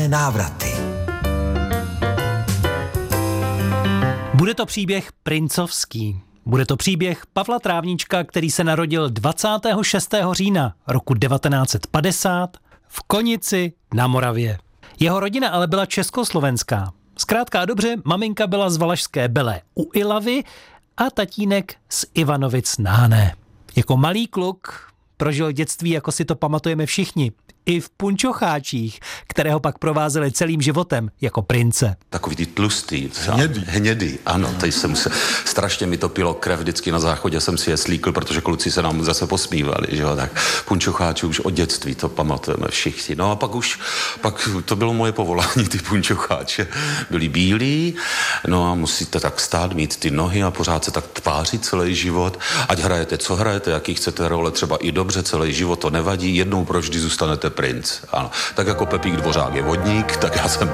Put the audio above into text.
návraty. Bude to příběh princovský. Bude to příběh Pavla Trávníčka, který se narodil 26. října roku 1950 v Konici na Moravě. Jeho rodina ale byla československá. Zkrátka a dobře, maminka byla z Valašské Bele u Ilavy a tatínek z Ivanovic na Hané. Jako malý kluk prožil dětství, jako si to pamatujeme všichni, i v punčocháčích, které ho pak provázely celým životem jako prince. Takový ty tlustý. Hnědý. Ano, teď jsem se, strašně mi to pilo krev, vždycky na záchodě jsem si je slíkl, protože kluci se nám zase posmívali, že jo, tak punčocháči už od dětství, to pamatujeme všichni. No a pak to bylo moje povolání, ty punčocháče. Byli bílí, no a musíte tak stát, mít ty nohy a pořád se tak tvářit celý život. Ať hrajete, co hrajete, jaký chcete role, třeba i dobře, celý život to nevadí, jednou provždy zůstanete princ. Ano. Tak jako Pepík Dvořák je vodník, tak já jsem